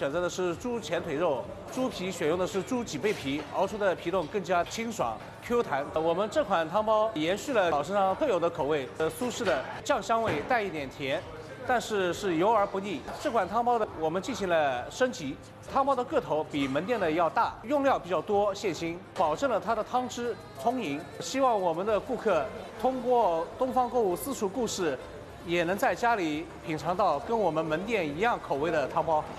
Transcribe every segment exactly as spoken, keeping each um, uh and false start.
选择的是猪前腿肉，猪皮选用的是猪脊背皮，熬出的皮冻更加清爽 Q 弹。我们这款汤包延续了老生昌特有的口味，呃，苏式的酱香味带一点甜，但是是油而不腻。这款汤包的我们进行了升级，汤包的个头比门店的要大，用料比较多，现新，保证了它的汤汁充盈。希望我们的顾客通过东方购物私厨故事，也能在家里品尝到跟我们门店一样口味的汤包。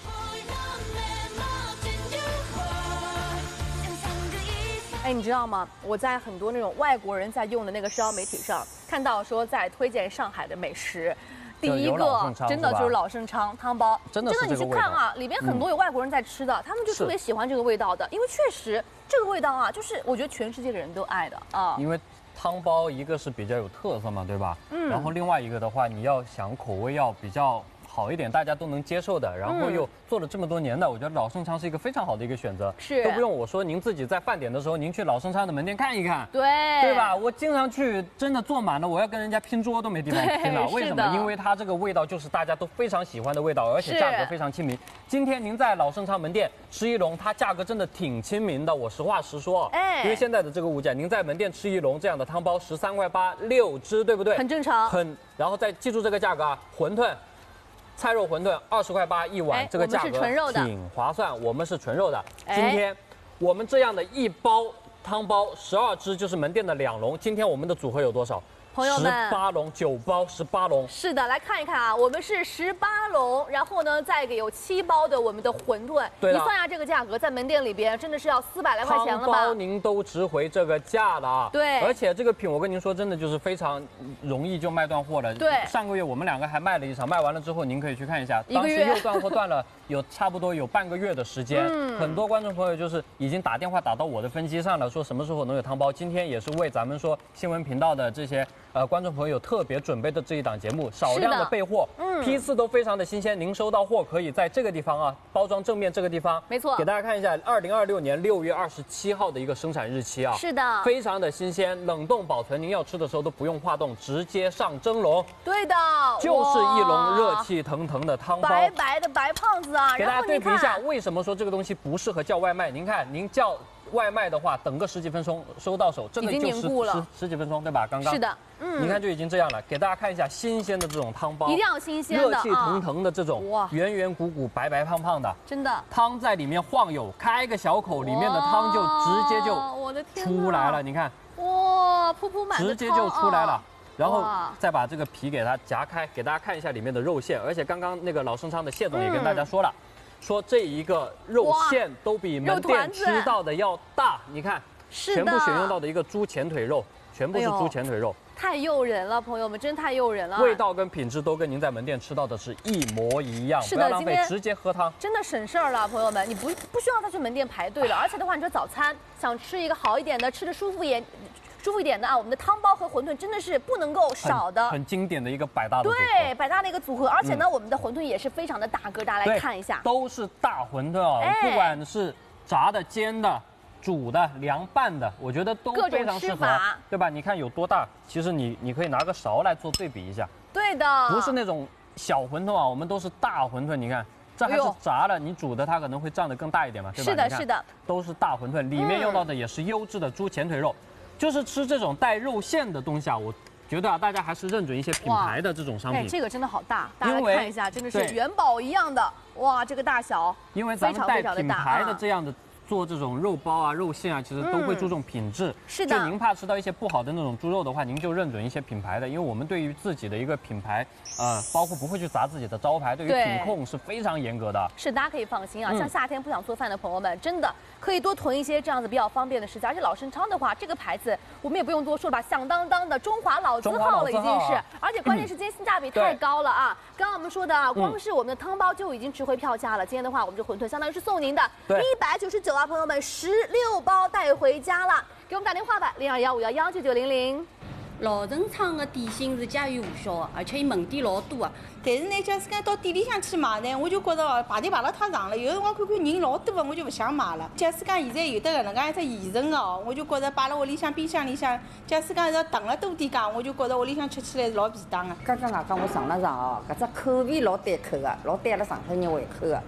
哎，你知道吗？我在很多那种外国人在用的那个社交媒体上看到说，在推荐上海的美食，第一个真的就是老盛昌汤包， 真的是你去看啊，里边很多有外国人在吃的，他们就特别喜欢这个味道的，因为确实这个味道啊，就是我觉得全世界的人都爱的啊。 因为汤包一个是比较有特色嘛，对吧？嗯。然后另外一个的话，你要想口味要比较 好一点，大家都能接受的，然后又做了这么多年的，我觉得老盛昌是一个非常好的一个选择。 是， 都不用我说，您自己在饭点的时候，您去老盛昌的门店看一看， 对， 对吧？我经常去，真的坐满了，我要跟人家拼桌都没地方拼了。为什么？因为它这个味道就是大家都非常喜欢的味道，而且价格非常亲民。今天您在老盛昌门店吃一笼，它价格真的挺亲民的。我实话实说，哎，因为现在的这个物价，您在门店吃一笼这样的汤包，十三块八六只，对不对？ 很正常。 很，然后再记住这个价格啊，馄饨。 菜肉馄饨二十块八一碗，这个价格挺划算。我们是纯肉的。今天我们这样的一包汤包十二只，就是门店的两笼。今天我们的组合有多少？ 朋友们， 十八笼九包，十八笼。 是的，来看一看啊，我们是十八笼，然后呢，再给有七包的我们的馄饨。 对， 你算一下这个价格，在门店里边真的是要四百来块钱了吧？ 汤包您都值回这个价了啊！ 对， 而且这个品我跟您说，真的就是非常容易就卖断货了。 对， 上个月我们两个还卖了一场，卖完了之后您可以去看一下，当时又断货断了有差不多有半个月的时间。嗯，很多观众朋友就是已经打电话打到我的分机上了，说什么时候能有汤包。今天也是为咱们说新闻频道的这些呃观众朋友 特别准备的这一档节目，少量的备货，嗯，批次都非常的新鲜。您收到货可以在这个地方啊，包装正面这个地方， 没错， 给大家看一下，二零二六年六月二十七号的一个生产日期啊， 是的， 非常的新鲜，冷冻保存，您要吃的时候都不用化冻，直接上蒸笼。 对的， 就是一笼热气腾腾的汤包， 白白的白胖子啊， 给大家对比一下，为什么说这个东西不适合叫外卖？您看，您叫 外卖的话，等个十几分钟收到手，真的就十十十几分钟，对吧？刚刚是的，嗯， 你看就已经这样了。给大家看一下新鲜的这种汤包， 一定要新鲜的， 热气腾腾的这种，哇，圆圆鼓鼓、白白胖胖的， 真的， 汤在里面晃悠，开个小口，里面的汤就直接就我的天出来了。你看， 哇，噗噗满的， 直接就出来了。 然后再把这个皮给它夹开，给大家看一下里面的肉馅。而且刚刚那个老盛昌的谢总也跟大家说了，说这一个肉馅都比门店吃到的要大。你看，全部选用到的一个猪前腿肉，全部是猪前腿肉， 太诱人了，朋友们，真太诱人了。 味道跟品质都跟您在门店吃到的是一模一样。 是的， 不要浪费，直接喝汤， 真的省事儿了，朋友们，你不不需要再去门店排队了。而且的话，你说早餐想吃一个好一点的，吃的舒服一点。 舒服一点的啊，我们的汤包和馄饨真的是不能够少的， 很, 很经典的一个百搭的组合， 对，百搭的一个组合。而且呢，嗯、我们的馄饨也是非常的大个，大家来看一下， 都是大馄饨哦，哎、不管是炸的、煎的、煮的、凉拌的，我觉得都非常适合，对吧？你看有多大，其实你你可以拿个勺来做对比一下， 对的， 不是那种小馄饨啊，我们都是大馄饨，你看。 这还是炸的，你煮的它可能会胀得更大一点嘛，对吧？ 是的，是的， 都是大馄饨，里面用到的也是优质的猪前腿肉，就是吃这种带肉馅的东西啊，我觉得啊，大家还是认准一些品牌的这种商品。 哎，这个真的好大，大家来看一下，真的是元宝一样的，哇，这个大小， 因为咱们带品牌的这样的。 做这种肉包啊、肉馅啊，其实都会注重品质。 是的。 就您怕吃到一些不好的那种猪肉的话，您就认准一些品牌的，因为我们对于自己的一个品牌，呃，包括不会去砸自己的招牌，对于品控是非常严格的。 是，大家可以放心啊。像夏天不想做饭的朋友们，真的可以多囤一些这样子比较方便的食材。而且老盛昌的话，这个牌子我们也不用多说吧，响当当的中华老字号了已经是。而且关键是今天性价比太高了啊！刚刚我们说的啊，光是我们的汤包就已经值回票价了。今天的话，我们这馄饨相当于是送您的一百九十九啊，朋友们十。 六包带回家了，给我们打电话吧，零二幺五幺幺九九零零。 老盛昌的点心是家喻户晓的，而且伊门店老多啊。但是呢，假使讲到店里向去买呢，我就觉得排队排了太长了。有辰光看看人老多的，我就不想买了。假使讲现在有的搿能介一只现成的哦，我就觉得摆辣屋里向冰箱里向，假使讲要等了多点讲，我就觉得屋里向吃起来是老便当的。 刚刚外讲我尝了尝哦，搿只口味老对口的，老对阿拉上海人胃口的。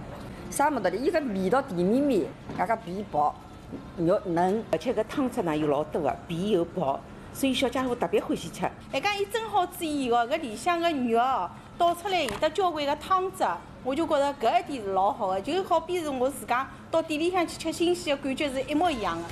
啥么道理？伊个味道甜绵绵，外加皮薄，肉嫩，而且搿汤汁呢又老多个，皮又薄，所以小家伙特别欢喜吃。 还讲伊蒸好之以后，搿里向个肉哦倒出来有得交关个汤汁，我就觉着搿一点是老好个，就好比是我自家到店里向去吃新鲜个感觉是一模一样个。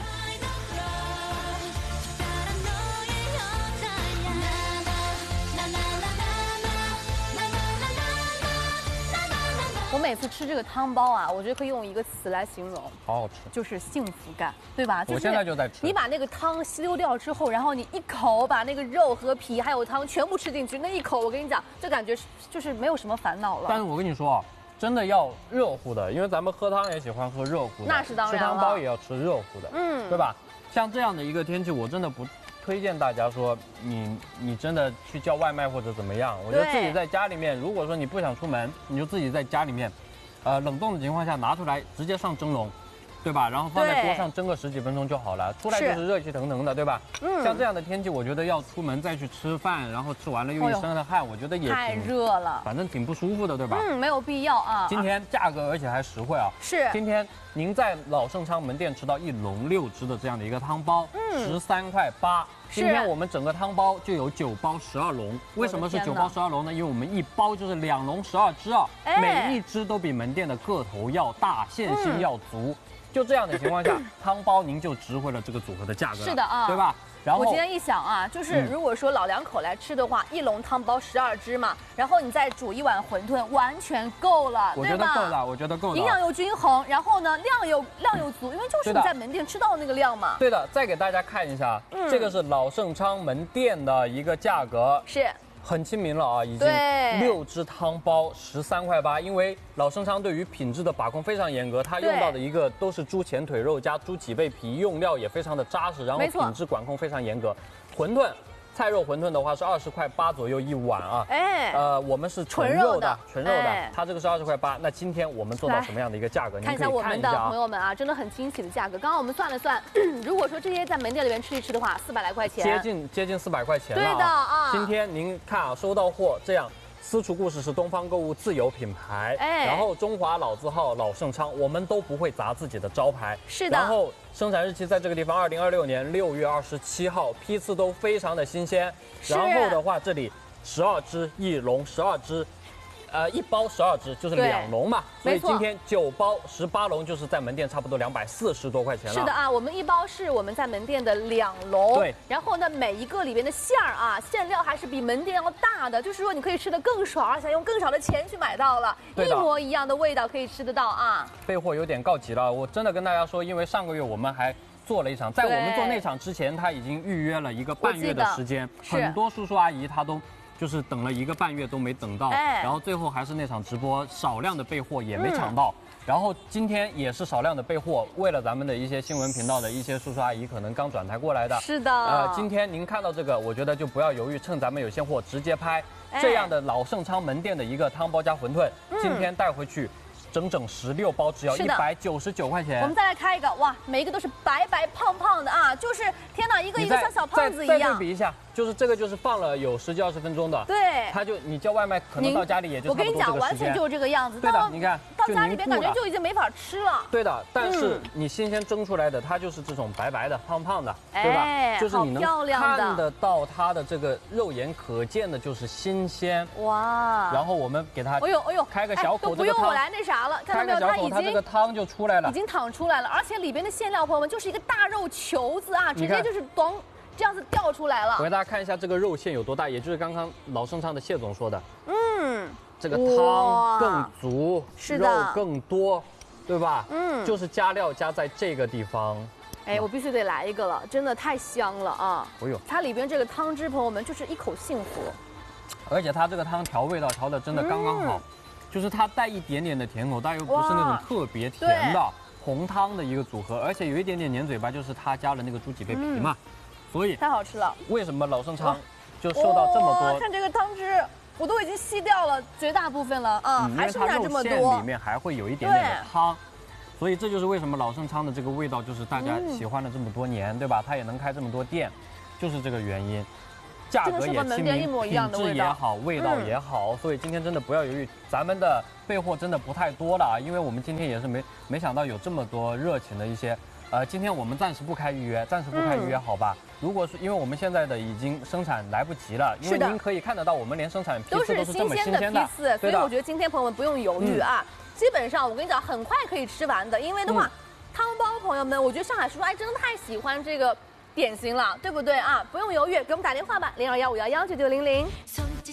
我每次吃这个汤包啊，我觉得可以用一个词来形容， 好好吃， 就是幸福感，对吧？ 我现在就在吃。 你把那个汤吸溜掉之后，然后你一口把那个肉和皮还有汤全部吃进去，那一口我跟你讲，这感觉就是没有什么烦恼了。 但是我跟你说啊，真的要热乎的，因为咱们喝汤也喜欢喝热乎的， 那是当然了。 吃汤包也要吃热乎的， 嗯， 对吧？像这样的一个天气，我真的不推荐大家说你你真的去叫外卖或者怎么样。我觉得自己在家里面，如果说你不想出门，你就自己在家里面。呃，冷冻的情况下拿出来直接上蒸笼，对吧？然后放在锅上蒸个十几分钟就好了，出来就是热气腾腾的，对吧？嗯。像这样的天气，我觉得要出门再去吃饭，然后吃完了又一身的汗，我觉得也太热了， 反正挺不舒服的，对吧？ 嗯，没有必要啊。 今天价格而且还实惠啊。 是。 今天您在老盛昌门店吃到一笼六只的这样的一个汤包，嗯，十三块八。今天我们整个汤包就有九包十二笼，为什么是九包十二笼呢？因为我们一包就是两笼十二只啊，每一只都比门店的个头要大，馅心要足。就这样的情况下，汤包您就值回了这个组合的价格。 是的啊， 对吧？然后我今天一想啊，就是如果说老两口来吃的话，一笼汤包十二只嘛，然后你再煮一碗馄饨，完全够了， 我觉得够了，我觉得够了。 营养又均衡，然后呢量又量又足，因为就是你在门店吃到的那个量嘛。 对的，再给大家看一下，这个是老盛昌门店的一个价格。 是。 很亲民了啊，已经六只汤包十三块八，因为老盛昌对于品质的把控非常严格，它用到的一个都是猪前腿肉加猪脊背皮，用料也非常的扎实，然后品质管控非常严格。馄饨。菜肉馄饨的话是二十块八左右一碗啊，哎，呃，我们是纯肉的，纯肉的，它这个是二十块八。那今天我们做到什么样的一个价格？ 看一下我们的朋友们啊，真的很惊喜的价格。刚刚我们算了算，如果说这些在门店里面吃一吃的话，四百来块钱， 接近接近四百块钱了。 对的啊， 今天您看啊，收到货这样。私厨故事是东方购物自有品牌，哎，然后中华老字号老盛昌，我们都不会砸自己的招牌。 是的。 然后生产日期在这个地方，二零二六年六月二十七号，批次都非常的新鲜。然后的话，这里十二只一笼，十二只。呃，一包十二只就是两笼嘛，所以今天九包十八笼就是在门店差不多两百四十多块钱了。 是的啊，我们一包是我们在门店的两笼， 对。 然后呢，每一个里边的馅儿啊，馅料还是比门店要大的，就是说你可以吃得更爽，而且用更少的钱去买到了，一模一样的味道可以吃得到啊。 备货有点告急了，我真的跟大家说，因为上个月我们还做了一场，在我们做那场之前，他已经预约了一个半月的时间，很多叔叔阿姨他都。就是等了一个半月都没等到，哎、然后最后还是那场直播少量的备货也没抢到，嗯、然后今天也是少量的备货，为了咱们的一些新闻频道的一些叔叔阿姨可能刚转台过来的， 是的， 呃，今天您看到这个，我觉得就不要犹豫，趁咱们有现货直接拍，哎、这样的老盛昌门店的一个汤包加馄饨，嗯、今天带回去。整整十六包，只要一百九十九块钱。 我们再来开一个，哇，每一个都是白白胖胖的啊，就是天哪，一个一个像小胖子一样。 再对比一下，就是这个就是放了有十几二十分钟的， 对， 它就你叫外卖可能到家里也就差不多这个时间。 我跟你讲，完全就是这个样子。 对的，你看到家里边感觉就已经没法吃了。 对的，但是你新鲜蒸出来的，它就是这种白白的、胖胖的，对吧？就是你能看得到它的这个肉眼可见的，就是新鲜。哇！然后我们给它， 哎呦哎呦， 开个小口， 不用我来那啥了，看到没有？它已经它这个汤就出来了， 已经淌出来了，而且里边的馅料，朋友们就是一个大肉球子啊，直接就是咚这样子掉出来了。 我给大家看一下这个肉馅有多大，也就是刚刚老盛昌的谢总说的，嗯，这个汤更足， 是的， 肉更多，对吧？嗯，就是加料加在这个地方。 哎，我必须得来一个了，真的太香了啊！哎呦，它里边这个汤汁，朋友们就是一口幸福， 而且它这个汤调味道调的真的刚刚好。嗯，就是它带一点点的甜口，但又不是那种特别甜的红汤的一个组合，而且有一点点黏嘴巴，就是它加了那个猪脊背皮嘛，嗯、所以太好吃了。 为什么老盛昌就受到这么多？ 看这个汤汁，我都已经吸掉了绝大部分了啊，嗯、还剩下这么多。 因为它肉馅里面还会有一点点的汤，所以这就是为什么老盛昌的这个味道就是大家喜欢了这么多年，嗯、对吧？它也能开这么多店，就是这个原因。 价格也亲民， 一模一样的品质也好，味道也好，所以今天真的不要犹豫，咱们的备货真的不太多了啊，因为我们今天也是没没想到有这么多热情的一些。呃，今天我们暂时不开预约，暂时不开预约，好吧？如果是因为我们现在的已经生产来不及了，因为您可以看得到，我们连生产批次都是这么新鲜的批次，所以我觉得今天朋友们不用犹豫啊，基本上我跟你讲，很快可以吃完的，因为的话，汤包朋友们，我觉得上海叔叔哎真的太喜欢这个点心了，对不对啊？不用犹豫，给我们打电话吧，零二幺五幺幺九九零零。